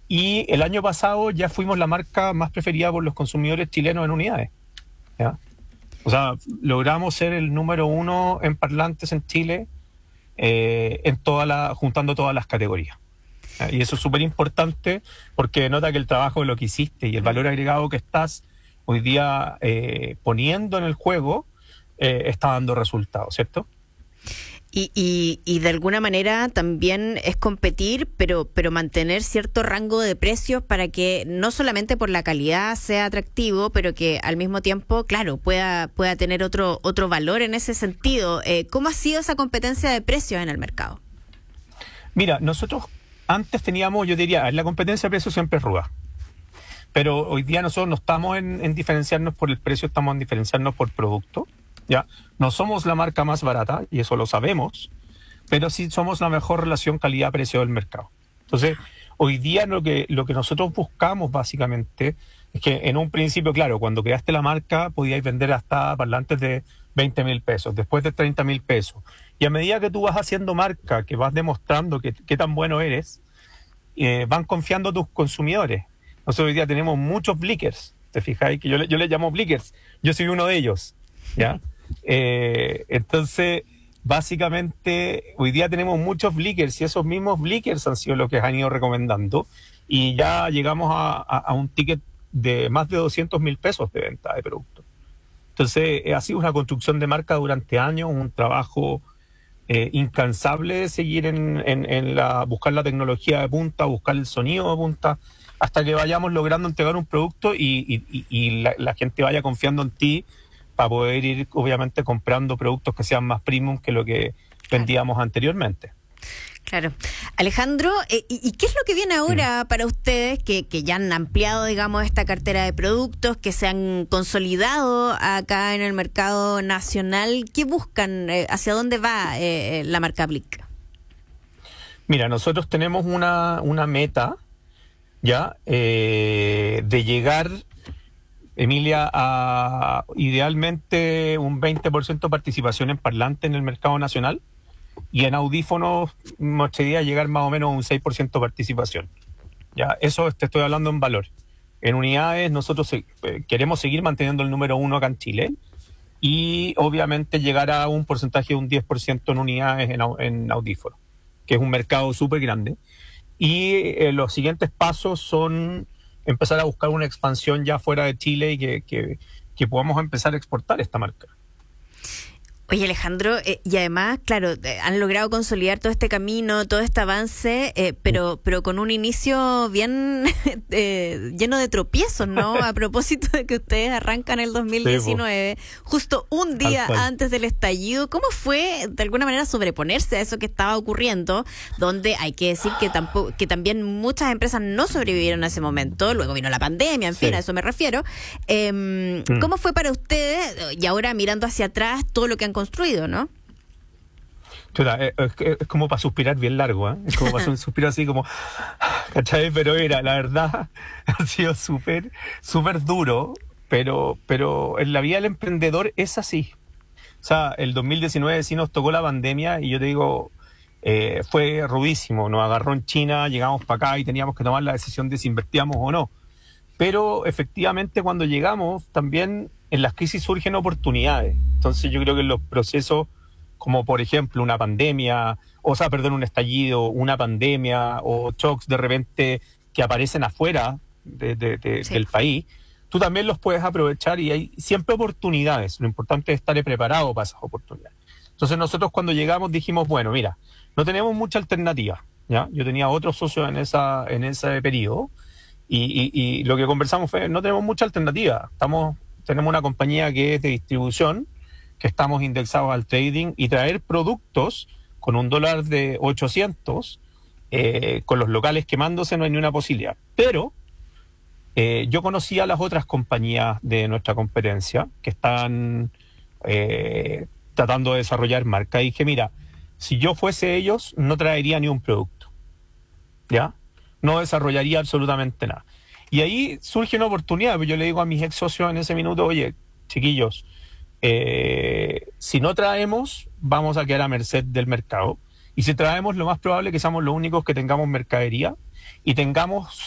Y el año pasado ya fuimos la marca más preferida por los consumidores chilenos en unidades, ¿ya? O sea, logramos ser el número uno en parlantes en Chile, juntando todas las categorías. ¿Ya? Y eso es súper importante porque denota que el trabajo de lo que hiciste y el valor agregado que estás hoy día poniendo en el juego está dando resultados, ¿cierto? Y de alguna manera también es competir, pero mantener cierto rango de precios para que no solamente por la calidad sea atractivo, pero que al mismo tiempo, claro, pueda tener otro valor en ese sentido. ¿Cómo ha sido esa competencia de precios en el mercado? Mira, nosotros antes teníamos, yo diría, la competencia de precios siempre es ruda. Pero hoy día nosotros no estamos en diferenciarnos por el precio, estamos en diferenciarnos por producto. ¿Ya? No somos la marca más barata, y eso lo sabemos, pero sí somos la mejor relación calidad-precio del mercado. Entonces, hoy día lo que nosotros buscamos básicamente es que en un principio, claro, cuando creaste la marca podíais vender hasta parlantes de 20.000 pesos, después de 30.000 pesos. Y a medida que tú vas haciendo marca, que vas demostrando qué tan bueno eres, van confiando tus consumidores. Nosotros hoy día tenemos muchos blickers, ¿te fijáis? Que yo les llamo blickers, yo soy uno de ellos, ¿ya? Entonces, básicamente, hoy día tenemos muchos blickers y esos mismos blickers han sido los que han ido recomendando y ya llegamos a un ticket de más de 200.000 pesos de venta de producto. Entonces, ha sido una construcción de marca durante años, un trabajo incansable de seguir buscar la tecnología de punta, buscar el sonido de punta, hasta que vayamos logrando entregar un producto y la gente vaya confiando en ti para poder ir, obviamente, comprando productos que sean más premium que lo que vendíamos anteriormente. Claro. Alejandro, ¿y qué es lo que viene ahora para ustedes que ya han ampliado, digamos, esta cartera de productos, que se han consolidado acá en el mercado nacional? ¿Qué buscan? ¿Hacia dónde va la marca Blick? Mira, nosotros tenemos una meta, ¿ya? De llegar, Emilia, a idealmente un 20% de participación en parlante en el mercado nacional y en audífonos me gustaría llegar más o menos a un 6% de participación. Ya, eso te estoy hablando en valor. En unidades nosotros queremos seguir manteniendo el número uno acá en Chile y obviamente llegar a un porcentaje de un 10% en unidades en audífonos, que es un mercado súper grande. Y los siguientes pasos son empezar a buscar una expansión ya fuera de Chile y que podamos empezar a exportar esta marca. Oye, Alejandro, y además, claro, han logrado consolidar todo este camino, todo este avance, pero con un inicio bien lleno de tropiezos, ¿no? A propósito de que ustedes arrancan el 2019, justo un día antes del estallido. ¿Cómo fue, de alguna manera, sobreponerse a eso que estaba ocurriendo? Donde hay que decir que también muchas empresas no sobrevivieron a ese momento. Luego vino la pandemia, en fin, a eso me refiero. ¿Cómo fue para ustedes? Y ahora, mirando hacia atrás, todo lo que han construido, ¿no? Es como para suspirar bien largo, ¿eh? Es como para un suspiro así como, ¿cachai? Pero la verdad, ha sido súper duro, pero en la vida del emprendedor es así. O sea, el 2019 sí nos tocó la pandemia y yo te digo, fue rudísimo. Nos agarró en China, llegamos para acá y teníamos que tomar la decisión de si invertíamos o no. Pero efectivamente cuando llegamos también en las crisis surgen oportunidades. Entonces yo creo que en los procesos como por ejemplo una pandemia, un estallido, una pandemia o shocks de repente que aparecen afuera del país, tú también los puedes aprovechar y hay siempre oportunidades. Lo importante es estar preparado para esas oportunidades. Entonces nosotros cuando llegamos dijimos, bueno, mira, no tenemos mucha alternativa, ¿ya? Yo tenía otros socios en ese periodo. Y lo que conversamos fue, no tenemos mucha alternativa. Tenemos una compañía que es de distribución, que estamos indexados al trading, y traer productos con $1 de 800, con los locales quemándose, no hay ni una posibilidad. Pero yo conocía a las otras compañías de nuestra competencia que están tratando de desarrollar marca. Y dije, mira, si yo fuese ellos, no traería ni un producto, ¿ya? No desarrollaría absolutamente nada. Y ahí surge una oportunidad, pues yo le digo a mis ex socios en ese minuto, oye, chiquillos, si no traemos, vamos a quedar a merced del mercado. Y si traemos, lo más probable es que seamos los únicos que tengamos mercadería y tengamos